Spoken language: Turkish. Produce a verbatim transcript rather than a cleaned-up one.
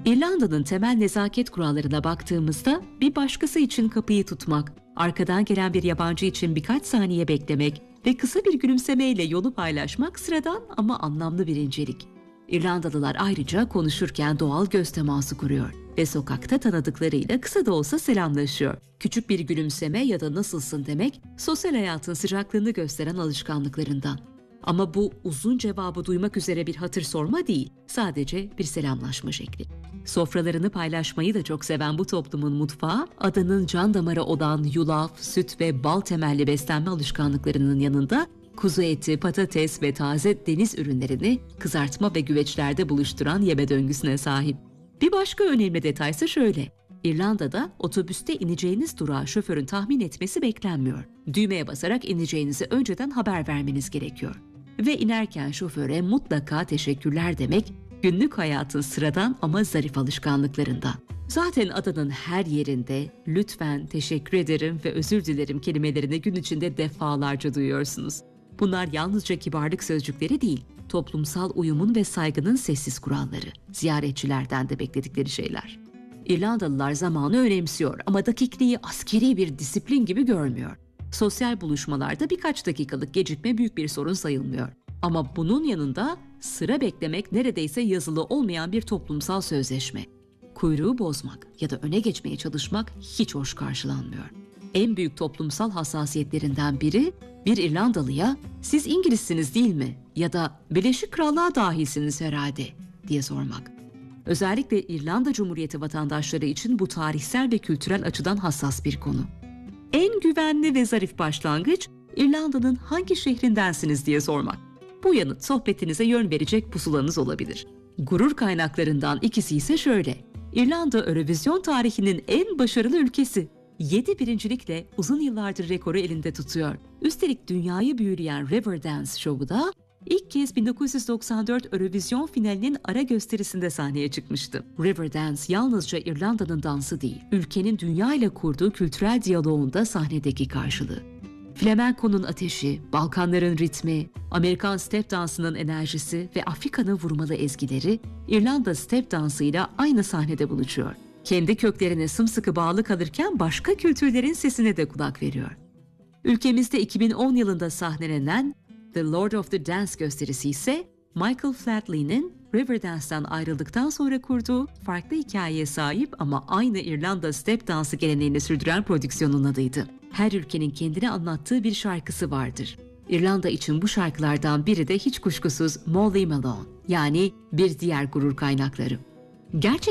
İrlanda'nın temel nezaket kurallarına baktığımızda bir başkası için kapıyı tutmak, arkadan gelen bir yabancı için birkaç saniye beklemek ve kısa bir gülümsemeyle yolu paylaşmak sıradan ama anlamlı bir incelik. İrlandalılar ayrıca konuşurken doğal göz teması kuruyor ve sokakta tanıdıklarıyla kısa da olsa selamlaşıyor. Küçük bir gülümseme ya da nasılsın demek, sosyal hayatın sıcaklığını gösteren alışkanlıklarından. Ama bu uzun cevabı duymak üzere bir hatır sorma değil, sadece bir selamlaşma şekli. Sofralarını paylaşmayı da çok seven bu toplumun mutfağı, adanın can damarı olan yulaf, süt ve bal temelli beslenme alışkanlıklarının yanında kuzu eti, patates ve taze deniz ürünlerini kızartma ve güveçlerde buluşturan yeme döngüsüne sahip. Bir başka önemli detaysa şöyle: İrlanda'da otobüste ineceğiniz durağı şoförün tahmin etmesi beklenmiyor. Düğmeye basarak ineceğinizi önceden haber vermeniz gerekiyor. Ve inerken şoföre mutlaka teşekkürler demek, günlük hayatın sıradan ama zarif alışkanlıklarından. Zaten adanın her yerinde lütfen, teşekkür ederim ve özür dilerim kelimelerini gün içinde defalarca duyuyorsunuz. Bunlar yalnızca kibarlık sözcükleri değil, toplumsal uyumun ve saygının sessiz kuralları. Ziyaretçilerden de bekledikleri şeyler. İrlandalılar zamanı önemsiyor ama dakikliği askeri bir disiplin gibi görmüyor. Sosyal buluşmalarda birkaç dakikalık gecikme büyük bir sorun sayılmıyor. Ama bunun yanında sıra beklemek neredeyse yazılı olmayan bir toplumsal sözleşme. Kuyruğu bozmak ya da öne geçmeye çalışmak hiç hoş karşılanmıyor. En büyük toplumsal hassasiyetlerinden biri, bir İrlandalıya "Siz İngilizsiniz değil mi?" ya da "Birleşik Krallığa dahilsiniz herhalde" diye sormak. Özellikle İrlanda Cumhuriyeti vatandaşları için bu tarihsel ve kültürel açıdan hassas bir konu. En güvenli ve zarif başlangıç, İrlanda'nın hangi şehrindensiniz diye sormak. Bu yanıt sohbetinize yön verecek pusulanız olabilir. Gurur kaynaklarından ikisi ise şöyle: İrlanda Eurovision tarihinin en başarılı ülkesi. Yedi birincilikle uzun yıllardır rekoru elinde tutuyor. Üstelik dünyayı büyüleyen Riverdance şovu da ilk kez bin dokuz yüz doksan dört Eurovision finalinin ara gösterisinde sahneye çıkmıştı. Riverdance yalnızca İrlanda'nın dansı değil, ülkenin dünya ile kurduğu kültürel diyaloğunda sahnedeki karşılığı. Flamenco'nun ateşi, Balkanların ritmi, Amerikan step dansının enerjisi ve Afrika'nın vurmalı ezgileri İrlanda step dansıyla aynı sahnede buluşuyor. Kendi köklerine sımsıkı bağlı kalırken başka kültürlerin sesine de kulak veriyor. Ülkemizde iki bin on yılında sahnelenen The Lord of the Dance gösterisi ise Michael Flatley'nin Riverdance'dan ayrıldıktan sonra kurduğu farklı hikayeye sahip ama aynı İrlanda step dansı geleneğini sürdüren prodüksiyonun adıydı. Her ülkenin kendine anlattığı bir şarkısı vardır. İrlanda için bu şarkılardan biri de hiç kuşkusuz Molly Malone, yani bir diğer gurur kaynakları. Gerçek